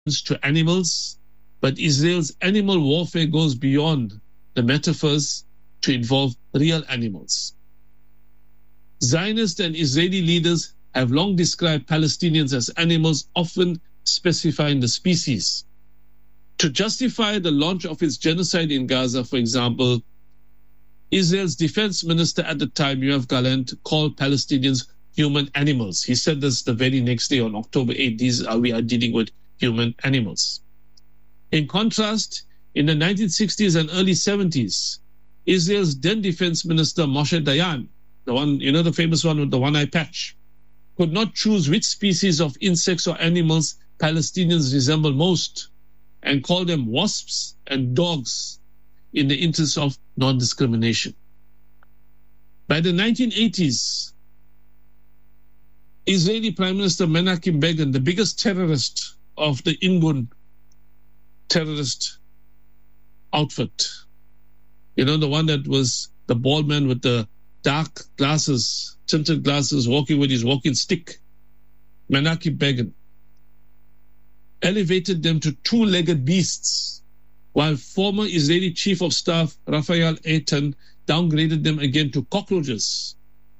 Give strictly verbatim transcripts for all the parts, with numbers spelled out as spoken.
to animals, but Israel's animal warfare goes beyond the metaphors to involve real animals. Zionist and Israeli leaders have long described Palestinians as animals, often specifying the species. To justify the launch of its genocide in Gaza, for example, Israel's defense minister at the time, Yoav Gallant, called Palestinians human animals. He said this the very next day on October eighth, these are, we are dealing with human animals. In contrast, in the nineteen sixties and early seventies, Israel's then defense minister, Moshe Dayan, the one, you know, the famous one with the one-eye patch, could not choose which species of insects or animals Palestinians resemble most and called them wasps and dogs in the interest of non-discrimination. By the nineteen eighties, Israeli Prime Minister Menachem Begin, the biggest terrorist of the Irgun terrorist outfit, you know, the one that was the bald man with the dark glasses, tinted glasses, walking with his walking stick, Menachem Begin, elevated them to two-legged beasts, while former Israeli Chief of Staff Raphael Eitan downgraded them again to cockroaches.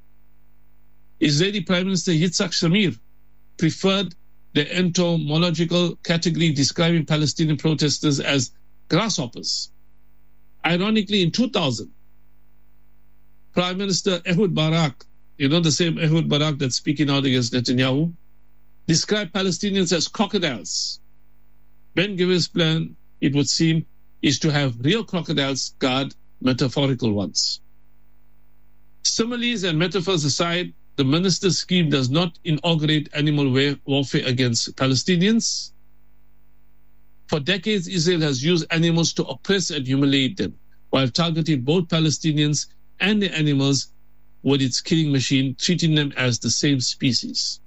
Israeli Prime Minister Yitzhak Shamir preferred the entomological category describing Palestinian protesters as grasshoppers. Ironically, in two thousand, Prime Minister Ehud Barak, you know, the same Ehud Barak that's speaking out against Netanyahu, described Palestinians as crocodiles. Ben-Gvir's plan, it would seem, is to have real crocodiles guard metaphorical ones. Similes and metaphors aside, the minister's scheme does not inaugurate animal warfare against Palestinians. For decades, Israel has used animals to oppress and humiliate them, while targeting both Palestinians and the animals with its killing machine, treating them as the same species.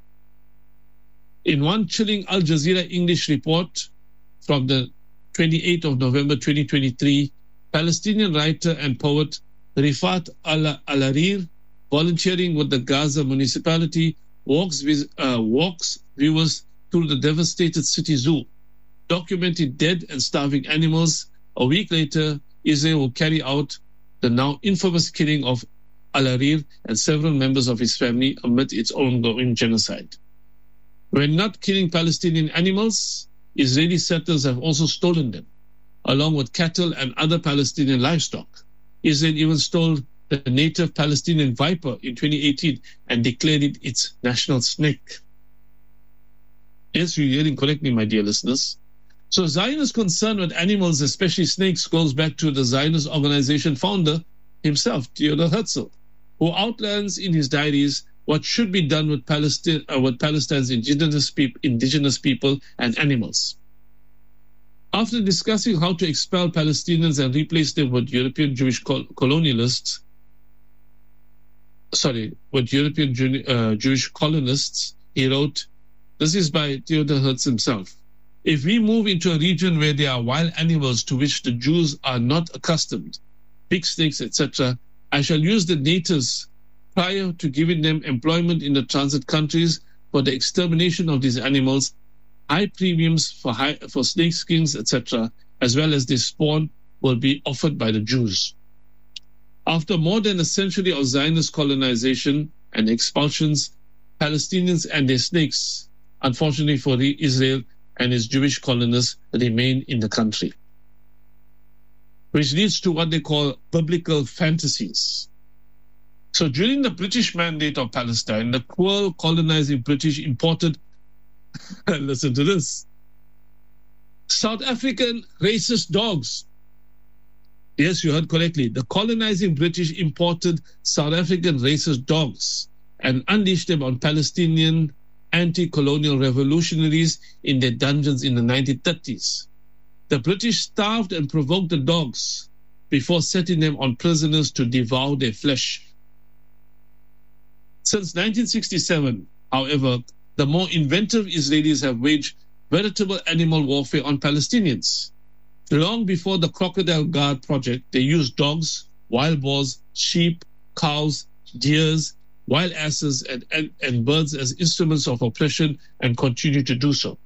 In one chilling Al Jazeera English report from the twenty-eighth of November twenty twenty-three, Palestinian writer and poet Rifat Al-Alarir, volunteering with the Gaza municipality, walks, uh, walks viewers through the devastated city zoo, documenting dead and starving animals. A week later, Israel will carry out the now infamous killing of Al-Alarir and several members of his family amid its ongoing genocide. When not killing Palestinian animals, Israeli settlers have also stolen them, along with cattle and other Palestinian livestock. Israel even stole the native Palestinian viper in twenty eighteen and declared it its national snake. Yes, you're hearing correctly, my dear listeners. So Zionist concern with animals, especially snakes, goes back to the Zionist organization founder himself, Theodor Herzl, who outlines in his diaries what should be done with Palestine, uh, with Palestine's indigenous, peop- indigenous people and animals. After discussing how to expel Palestinians and replace them with European Jewish col- colonialists, sorry, with European Jew- uh, Jewish colonists, he wrote, this is by Theodor Herzl himself, if we move into a region where there are wild animals to which the Jews are not accustomed, big snakes, et cetera, I shall use the natives prior to giving them employment in the transit countries for the extermination of these animals, high premiums for high, for snake skins, et cetera, as well as their spawn will be offered by the Jews. After more than a century of Zionist colonization and expulsions, Palestinians and their snakes, unfortunately for Israel and its Jewish colonists, remain in the country, which leads to what they call biblical fantasies. So during the British Mandate of Palestine, the cruel colonizing British imported, listen to this, South African racist dogs. Yes, you heard correctly. The colonizing British imported South African racist dogs and unleashed them on Palestinian anti-colonial revolutionaries in their dungeons in the nineteen thirties. The British starved and provoked the dogs before setting them on prisoners to devour their flesh. Since nineteen sixty-seven, however, the more inventive Israelis have waged veritable animal warfare on Palestinians. Long before the Crocodile Guard project, they used dogs, wild boars, sheep, cows, deers, wild asses, and, and, and birds as instruments of oppression and continue to do so.